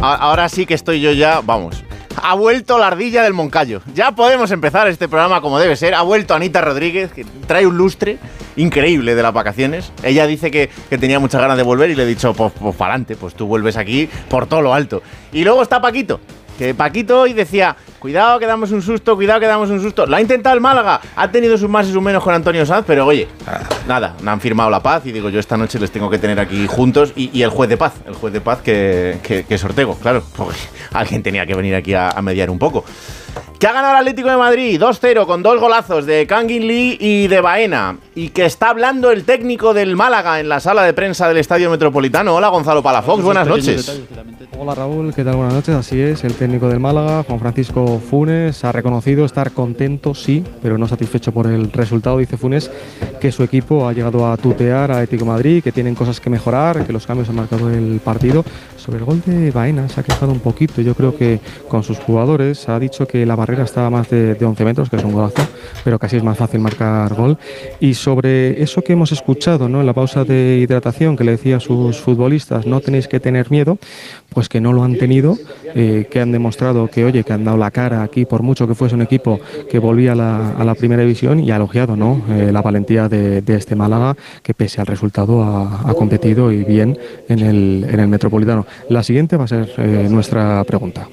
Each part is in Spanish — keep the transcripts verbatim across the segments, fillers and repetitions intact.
ahora sí que estoy yo ya, vamos. Ha vuelto la ardilla del Moncayo. Ya podemos empezar este programa como debe ser. Ha vuelto Anita Rodríguez, que trae un lustre increíble de las vacaciones. Ella dice que, que tenía muchas ganas de volver y le he dicho, pues, pues para adelante, pues tú vuelves aquí por todo lo alto. Y luego está Paquito, que Paquito hoy decía, cuidado que damos un susto, cuidado que damos un susto. Lo ha intentado el Málaga, ha tenido sus más y sus menos con Antonio Sanz, pero oye, nada, no han firmado la paz y digo, yo esta noche les tengo que tener aquí juntos y, y el juez de paz, el juez de paz que, que, que es Ortego, claro, porque alguien tenía que venir aquí a, a mediar un poco. Que ha ganado el Atlético de Madrid dos cero con dos golazos de Kangin Lee y de Baena, y que está hablando el técnico del Málaga en la sala de prensa del Estadio Metropolitano. Hola, Gonzalo Palafox, buenas noches. Hola Raúl, ¿qué tal? Buenas noches, así es, el técnico del Málaga, Juan Francisco Funes, ha reconocido estar contento, sí, pero no satisfecho por el resultado. Dice Funes que su equipo ha llegado a tutear a Atlético de Madrid, que tienen cosas que mejorar, que los cambios han marcado el partido. Sobre el gol de Baena se ha quejado un poquito, yo creo que con sus jugadores ha dicho que la barrera estaba a más de, de once metros, que es un golazo, pero casi es más fácil marcar gol. Y sobre eso que hemos escuchado, ¿no?, en la pausa de hidratación, que le decía a sus futbolistas, no tenéis que tener miedo, pues que no lo han tenido, eh, que han demostrado que, oye, que han dado la cara aquí, por mucho que fuese un equipo que volvía a la, a la primera división, y ha elogiado, ¿no?, eh, la valentía de, de este Málaga, que pese al resultado ha, ha competido y bien en el, en el Metropolitano. La siguiente va a ser eh, nuestra pregunta.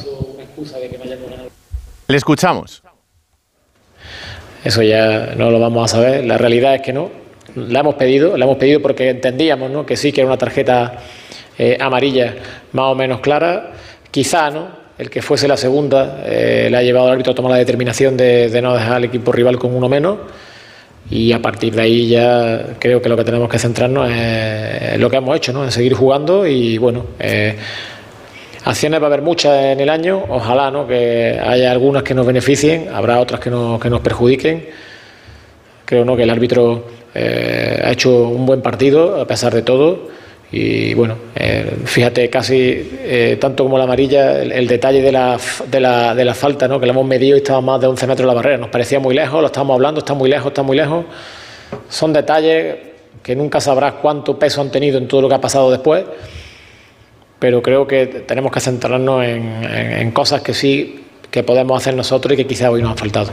Le escuchamos. Eso ya no lo vamos a saber. La realidad es que no. La hemos pedido, la hemos pedido porque entendíamos, ¿no?, que sí que era una tarjeta eh, amarilla más o menos clara. Quizá, ¿no?, el que fuese la segunda eh, le ha llevado al árbitro a tomar la determinación de, de no dejar al equipo rival con uno menos. Y a partir de ahí ya creo que lo que tenemos que centrarnos es lo que hemos hecho, ¿no?, en seguir jugando. Y bueno, eh, acciones va a haber muchas en el año, ojalá, ¿no?, que haya algunas que nos beneficien, habrá otras que nos, que nos perjudiquen. Creo, ¿no?, que el árbitro eh, ha hecho un buen partido a pesar de todo. Y bueno, eh, fíjate, casi eh, tanto como la amarilla, el, el detalle de la, de, la, de la falta, ¿no?, que la hemos medido y estaba a más de once metros de la barrera. Nos parecía muy lejos, lo estábamos hablando, está muy lejos, está muy lejos. Son detalles que nunca sabrás cuánto peso han tenido en todo lo que ha pasado después, pero creo que tenemos que centrarnos en, en, en cosas que sí que podemos hacer nosotros y que quizá hoy nos han faltado.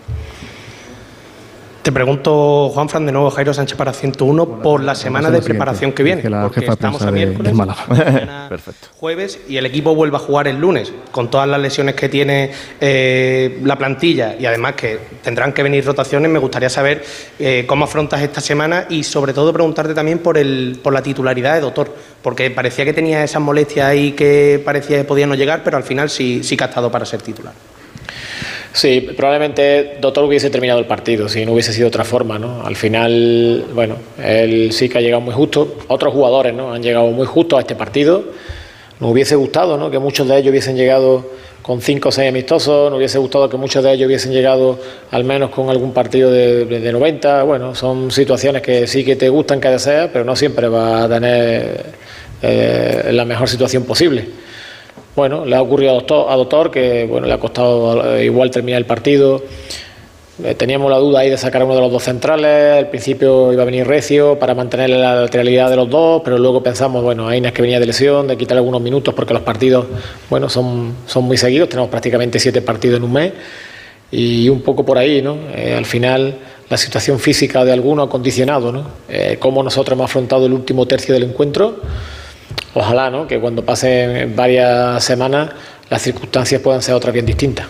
Te pregunto, Juanfran, de nuevo Jairo Sánchez para ciento uno, por la semana de preparación que viene, porque estamos a miércoles, mañana jueves, y el equipo vuelve a jugar el lunes, con todas las lesiones que tiene eh, la plantilla, y además que tendrán que venir rotaciones. Me gustaría saber eh, cómo afrontas esta semana, y sobre todo preguntarte también por, el, por la titularidad de Doctor, porque parecía que tenía esas molestias ahí que parecía que podía no llegar, pero al final sí, sí que ha estado para ser titular. Sí, probablemente Doctor hubiese terminado el partido si no hubiese sido de otra forma, ¿no? Al final, bueno, él sí que ha llegado muy justo. Otros jugadores, ¿no?, han llegado muy justo a este partido. Nos hubiese gustado, ¿no?, que muchos de ellos hubiesen llegado con cinco o seis amistosos. Nos hubiese gustado que muchos de ellos hubiesen llegado al menos con algún partido de, de noventa. Bueno, son situaciones que sí que te gustan que deseas, pero no siempre vas a tener eh, la mejor situación posible. Bueno, le ha ocurrido a Doctor, a Doctor que bueno, le ha costado igual terminar el partido. Eh, teníamos la duda ahí de sacar a uno de los dos centrales. Al principio iba a venir Recio para mantener la lateralidad de los dos, pero luego pensamos, bueno, a Inés, que venía de lesión, de quitarle algunos minutos porque los partidos, bueno, son, son muy seguidos. Tenemos prácticamente siete partidos en un mes y un poco por ahí, ¿no? Eh, al final la situación física de algunos ha condicionado, ¿no?, eh, cómo nosotros hemos afrontado el último tercio del encuentro. Ojalá, ¿no?, que cuando pasen varias semanas las circunstancias puedan ser otras bien distintas.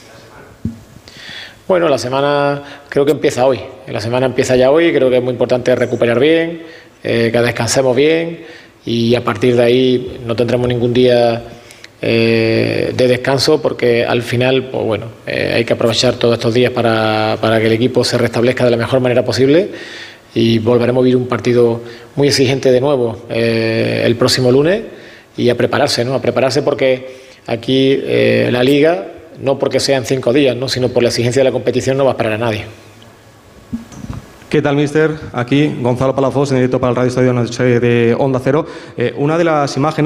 Bueno, la semana creo que empieza hoy. La semana empieza ya hoy. Creo que es muy importante recuperar bien, eh, que descansemos bien, y a partir de ahí no tendremos ningún día eh, de descanso, porque al final, pues bueno, eh, hay que aprovechar todos estos días para, para que el equipo se restablezca de la mejor manera posible. Y volveremos a vivir un partido muy exigente de nuevo eh, el próximo lunes, y a prepararse, ¿no? A prepararse porque aquí eh, la Liga, no porque sean cinco días, ¿no?, sino por la exigencia de la competición, no va a esperar a nadie. ¿Qué tal, mister? Aquí Gonzalo Palafox, en directo para el Radio Estadio Noche de Onda Cero. Eh, una de las imágenes